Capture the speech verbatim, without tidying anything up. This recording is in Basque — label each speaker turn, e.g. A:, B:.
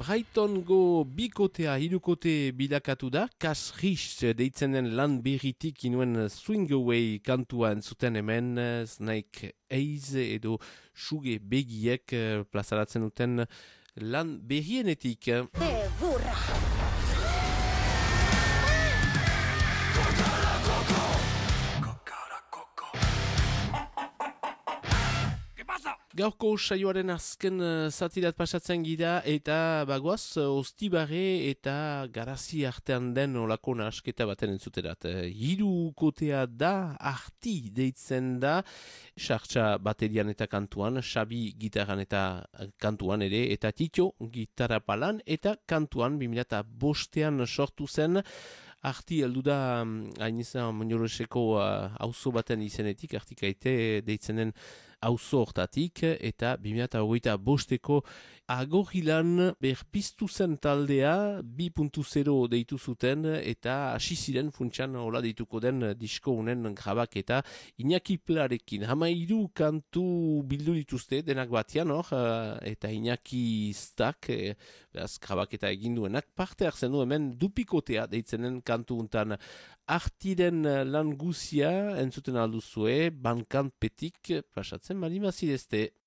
A: Brightongo bikotea hirukote bilakatu da, Cash Rich deitzen den lan berritik inuen Swing Away kantua entzuten hemen, Snake Eyes edo Suge Begiek plazaratzen duten lan berrienetik.
B: Eh, burra!
A: Gaurko saioaren azken uh, zatirat pasatzen gira eta bagoaz uh, Ostibare eta Garazi artean den olako nahasketa baten entzuterat. Uh, hiru kotea da, Arti deitzen da, Sartxa baterian eta kantuan, Xabi gitaran eta kantuan ere, eta Tito gitarra palan eta kantuan bi mila bostean sortu zen. Arti heldu da hain izan Moñoroseko uh, auzo baten izenetik, Artikaite deitzen den auzo hortatik, eta bi mila hogeita bosteko Agorilan berpiztu zen taldea bi puntu zero deitu zuten eta hasi ziren funtsan hola deituko den disko unen grabak eta Iñaki Plarekin. Hamairu kantu bildu dituzte denak batian hor, eta Iñaki Stak, e, beraz grabak eta eginduenak parte hartzen du hemen dupikotea deitzenen kantu untan. Artiren lan guzia entzuten alduzue, Bandcampetik pasatzen bali mazidezte.